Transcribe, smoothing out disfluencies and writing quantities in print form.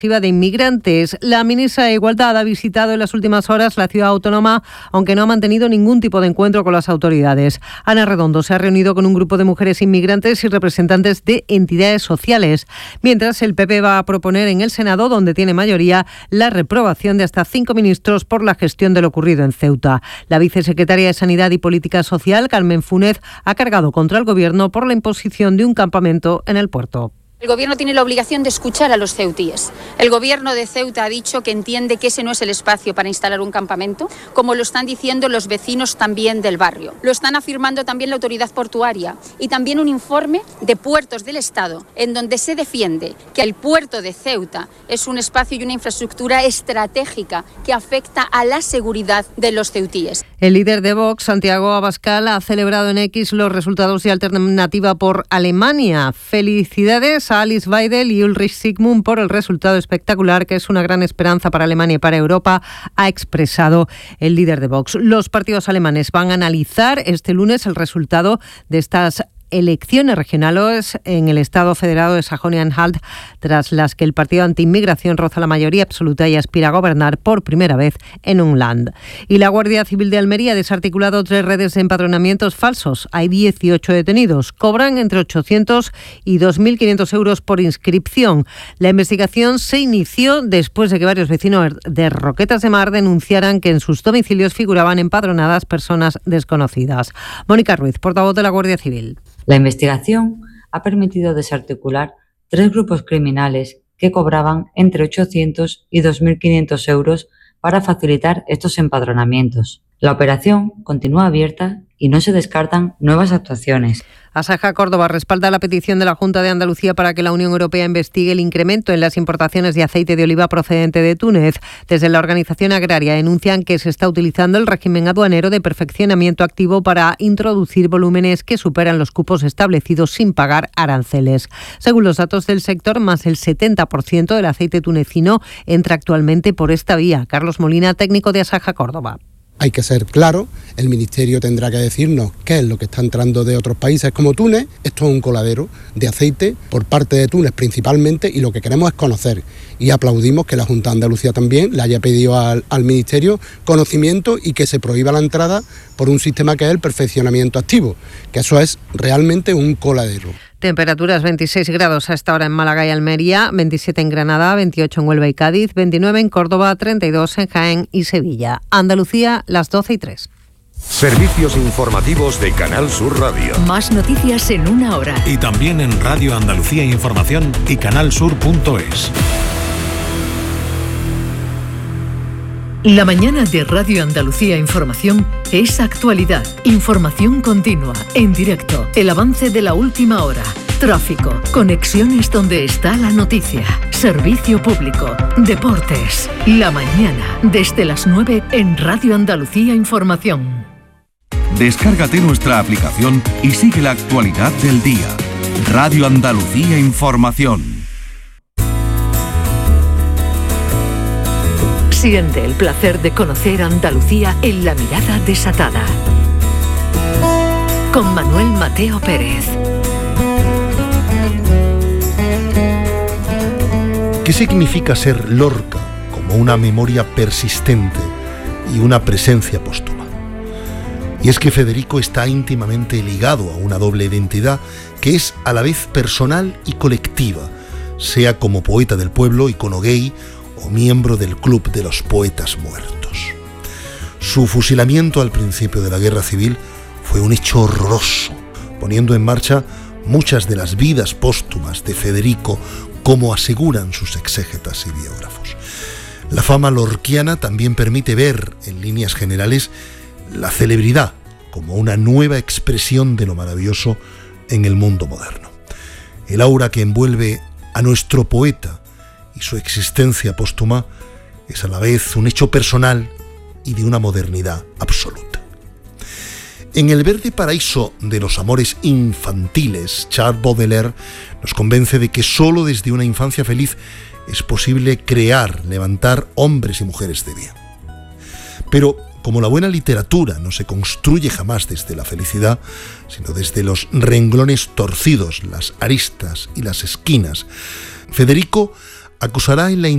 de inmigrantes. La ministra de Igualdad ha visitado en las últimas horas la ciudad autónoma, aunque no ha mantenido ningún tipo de encuentro con las autoridades. Ana Redondo se ha reunido con un grupo de mujeres inmigrantes y representantes de entidades sociales, mientras el PP va a proponer en el Senado, donde tiene mayoría, la reprobación de hasta 5 ministros por la gestión de lo ocurrido en Ceuta. La vicesecretaria de Sanidad y Política Social, Carmen Funes, ha cargado contra el Gobierno por la imposición de un campamento en el puerto. El Gobierno tiene la obligación de escuchar a los ceutíes. El Gobierno de Ceuta ha dicho que entiende que ese no es el espacio para instalar un campamento, como lo están diciendo los vecinos también del barrio. Lo están afirmando también la autoridad portuaria y también un informe de Puertos del Estado, en donde se defiende que el puerto de Ceuta es un espacio y una infraestructura estratégica que afecta a la seguridad de los ceutíes. El líder de Vox, Santiago Abascal, ha celebrado en X los resultados de Alternativa por Alemania. Felicidades a Alice Weidel y Ulrich Sigmund por el resultado espectacular, que es una gran esperanza para Alemania y para Europa, ha expresado el líder de Vox. Los partidos alemanes van a analizar este lunes el resultado de estas elecciones regionales en el Estado federado de Sajonia-Anhalt, tras las que el partido anti-inmigración roza la mayoría absoluta y aspira a gobernar por primera vez en un land. Y la Guardia Civil de Almería ha desarticulado 3 redes de empadronamientos falsos. Hay 18 detenidos. Cobran entre 800 y 2.500 euros por inscripción. La investigación se inició después de que varios vecinos de Roquetas de Mar denunciaran que en sus domicilios figuraban empadronadas personas desconocidas. Mónica Ruiz, portavoz de la Guardia Civil. La investigación ha permitido desarticular 3 grupos criminales que cobraban entre 800 y 2.500 euros para facilitar estos empadronamientos. La operación continúa abierta y no se descartan nuevas actuaciones. Asaja Córdoba respalda la petición de la Junta de Andalucía para que la Unión Europea investigue el incremento en las importaciones de aceite de oliva procedente de Túnez. Desde la organización agraria denuncian que se está utilizando el régimen aduanero de perfeccionamiento activo para introducir volúmenes que superan los cupos establecidos sin pagar aranceles. Según los datos del sector, más del 70% del aceite tunecino entra actualmente por esta vía. Carlos Molina, técnico de Asaja Córdoba. Hay que ser claro, el Ministerio tendrá que decirnos qué es lo que está entrando de otros países como Túnez. Esto es un coladero de aceite por parte de Túnez principalmente, y lo que queremos es conocer. Y aplaudimos que la Junta de Andalucía también le haya pedido al Ministerio conocimiento y que se prohíba la entrada por un sistema que es el perfeccionamiento activo, que eso es realmente un coladero. Temperaturas 26 grados a esta hora en Málaga y Almería, 27 en Granada, 28 en Huelva y Cádiz, 29 en Córdoba, 32 en Jaén y Sevilla. Andalucía, las 12:03. Servicios informativos de Canal Sur Radio. Más noticias en una hora. Y también en Radio Andalucía Información y canalsur.es. La mañana de Radio Andalucía Información es actualidad, información continua, en directo, el avance de la última hora, tráfico, conexiones donde está la noticia, servicio público, deportes. La mañana, desde las 9 en Radio Andalucía Información. Descárgate nuestra aplicación y sigue la actualidad del día. Radio Andalucía Información. Siente el placer de conocer Andalucía en La Mirada Desatada. Con Manuel Mateo Pérez. ¿Qué significa ser Lorca como una memoria persistente y una presencia póstuma? Y es que Federico está íntimamente ligado a una doble identidad que es a la vez personal y colectiva, sea como poeta del pueblo, icono gay o miembro del Club de los Poetas Muertos. Su fusilamiento al principio de la Guerra Civil fue un hecho horroroso, poniendo en marcha muchas de las vidas póstumas de Federico, como aseguran sus exégetas y biógrafos. La fama lorquiana también permite ver, en líneas generales, la celebridad como una nueva expresión de lo maravilloso en el mundo moderno. El aura que envuelve a nuestro poeta y su existencia póstuma es a la vez un hecho personal y de una modernidad absoluta. En el verde paraíso de los amores infantiles, Charles Baudelaire nos convence de que solo desde una infancia feliz es posible crear, levantar hombres y mujeres de bien. Pero como la buena literatura no se construye jamás desde la felicidad, sino desde los renglones torcidos, las aristas y las esquinas, Federico acusará en la